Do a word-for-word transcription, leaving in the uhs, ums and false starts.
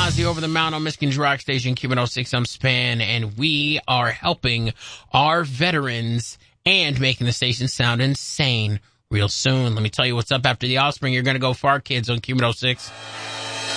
Ozzy over the mountain on Michigan's Rock Station, Q one oh six. I'm Span, and we are helping our veterans and making the station sound insane real soon. Let me tell you what's up after The Offspring. You're going to go far, kids, on Q one oh six.